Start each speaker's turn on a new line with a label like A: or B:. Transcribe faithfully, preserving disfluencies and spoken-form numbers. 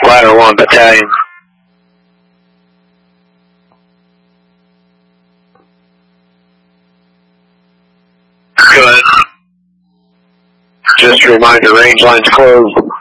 A: Ladder one Battalion. Go ahead. Just a reminder, range line's closed.